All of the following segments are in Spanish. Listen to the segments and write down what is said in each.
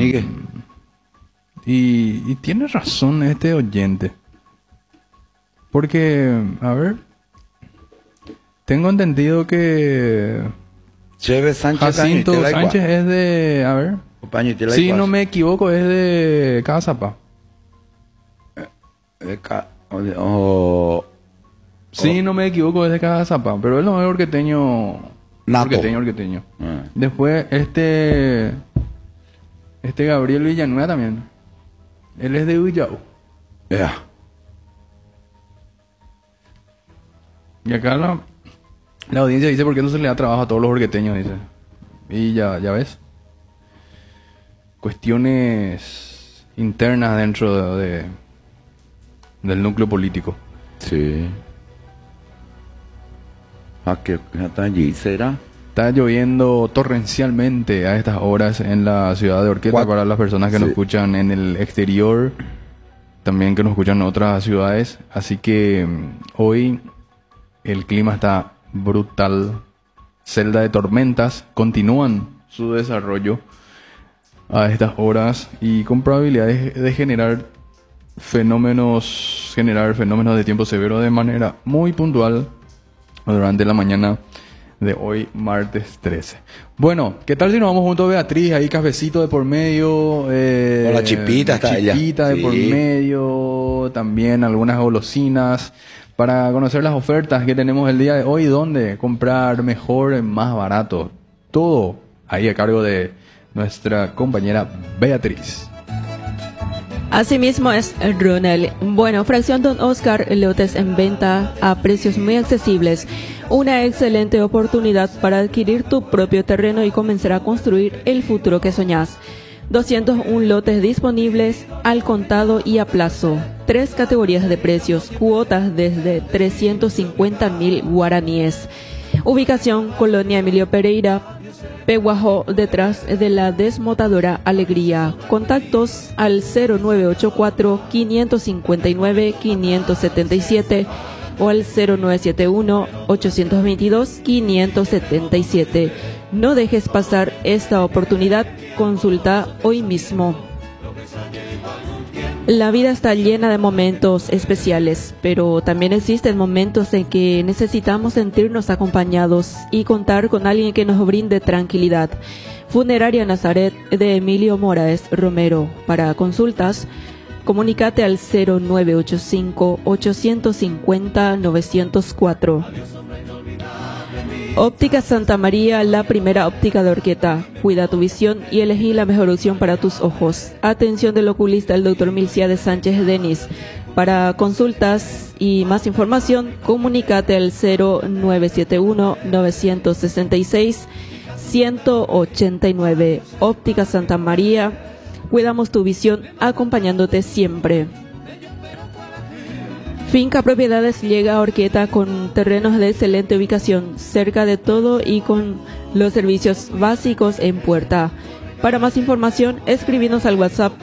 Miguel. Y tiene razón este oyente. Porque, a ver, tengo entendido que Chévez Sánchez Jacinto Sánchez es de, a ver, si no me equivoco es de Cazapá. Si no me equivoco es de Cazapá, pero él no es orqueteño. Nato. Orqueteño. Después este Gabriel Villanueva también. Él es de Villao. Y acá la audiencia dice por qué no se le da trabajo a todos los orqueteños, dice. Y ya ves. Cuestiones internas dentro del núcleo político. Sí. ¿Qué está allí? ¿Será? Está lloviendo torrencialmente a estas horas en la ciudad de Orqueta para las personas que nos escuchan en el exterior, también que nos escuchan en otras ciudades. Así que hoy el clima está brutal. Celda de tormentas continúan su desarrollo a estas horas y con probabilidades de generar fenómenos de tiempo severo de manera muy puntual durante la mañana de hoy, martes 13. Bueno, ¿qué tal si nos vamos juntos, Beatriz? Ahí cafecito de por medio. La chipita está ella. Chipita de por medio. También algunas golosinas. Para conocer las ofertas que tenemos el día de hoy. ¿Dónde comprar mejor, más barato? Todo ahí a cargo de nuestra compañera Beatriz. Asimismo es Ronald. Bueno, fracción Don Oscar, lotes en venta a precios muy accesibles. Una excelente oportunidad para adquirir tu propio terreno y comenzar a construir el futuro que soñás. 201 lotes disponibles al contado y a plazo. 3 categorías de precios, cuotas desde 350.000 guaraníes. Ubicación, Colonia Emilio Pereira, Peguajó, detrás de la desmotadora Alegría. Contactos al 0984-559-577 o al 0971-822-577. No dejes pasar esta oportunidad, consulta hoy mismo. La vida está llena de momentos especiales, pero también existen momentos en que necesitamos sentirnos acompañados y contar con alguien que nos brinde tranquilidad. Funeraria Nazaret de Emilio Moraes Romero. Para consultas, comunícate al 0985-850-904. Óptica Santa María, la primera óptica de Orqueta. Cuida tu visión y elegí la mejor opción para tus ojos. Atención del oculista, el Dr. Milciades Sánchez Denis. Para consultas y más información, comunícate al 0971-966-189. Óptica Santa María. Cuidamos tu visión acompañándote siempre. Finca Propiedades llega a Orqueta con terrenos de excelente ubicación, cerca de todo y con los servicios básicos en puerta. Para más información, escribinos al WhatsApp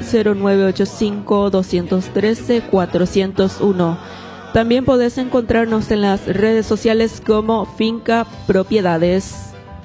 0985-213-401. También podés encontrarnos en las redes sociales como Finca Propiedades.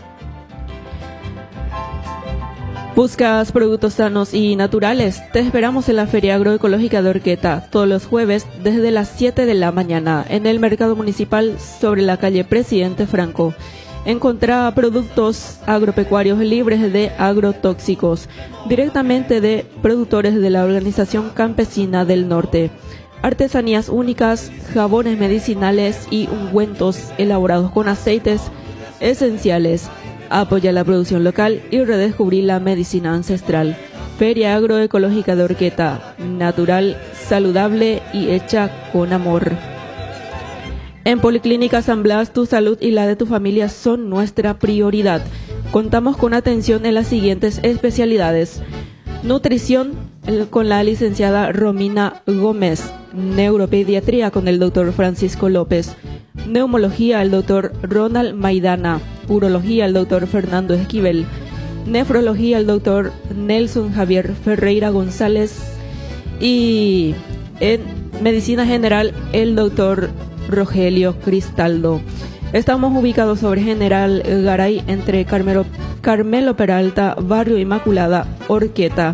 ¿Buscas productos sanos y naturales? Te esperamos en la Feria Agroecológica de Orqueta, todos los jueves desde las 7 de la mañana, en el Mercado Municipal sobre la calle Presidente Franco. Encontrá productos agropecuarios libres de agrotóxicos, directamente de productores de la Organización Campesina del Norte. Artesanías únicas, jabones medicinales y ungüentos elaborados con aceites esenciales. Apoya la producción local y redescubrir la medicina ancestral. Feria Agroecológica de Orqueta, natural, saludable y hecha con amor. En Policlínica San Blas, tu salud y la de tu familia son nuestra prioridad. Contamos con atención en las siguientes especialidades: nutrición con la licenciada Romina Gómez, neuropediatría con el doctor Francisco López, neumología el doctor Ronald Maidana, urología el doctor Fernando Esquivel, nefrología el doctor Nelson Javier Ferreira González y en medicina general el doctor Rogelio Cristaldo. Estamos ubicados sobre General Garay entre Carmelo Peralta, Barrio Inmaculada, Orqueta.